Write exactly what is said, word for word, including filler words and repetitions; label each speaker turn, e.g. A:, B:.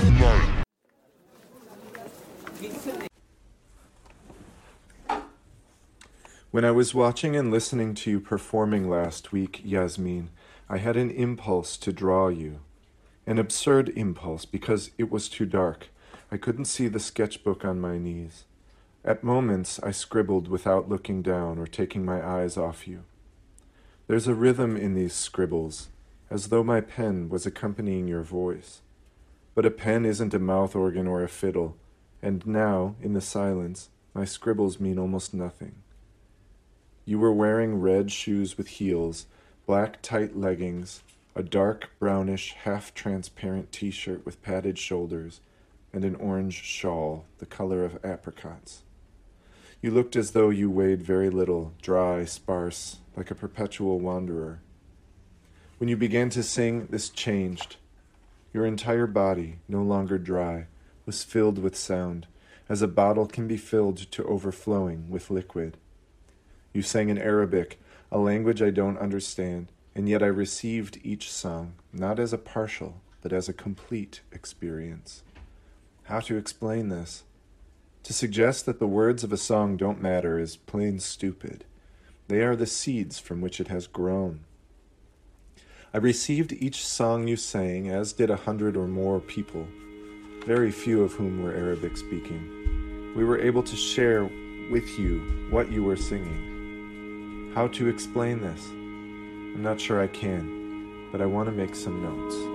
A: When I was watching and listening to you performing last week, Yasmin, I had an impulse to draw you. An absurd impulse because it was too dark. I couldn't see the sketchbook on my knees. At moments, I scribbled without looking down or taking my eyes off you. There's a rhythm in these scribbles, as though my pen was accompanying your voice. But a pen isn't a mouth organ or a fiddle, and now, in the silence, my scribbles mean almost nothing. You were wearing red shoes with heels, black tight leggings, a dark brownish half-transparent t-shirt with padded shoulders, and an orange shawl, the color of apricots. You looked as though you weighed very little, dry, sparse, like a perpetual wanderer. When you began to sing, this changed. Your entire body, no longer dry, was filled with sound, as a bottle can be filled to overflowing with liquid. You sang in Arabic, a language I don't understand, and yet I received each song, not as a partial, but as a complete experience. How to explain this? To suggest that the words of a song don't matter is plain stupid. They are the seeds from which it has grown. I received each song you sang, as did a hundred or more people, very few of whom were Arabic speaking. We were able to share with you what you were singing. How to explain this? I'm not sure I can, but I want to make some notes.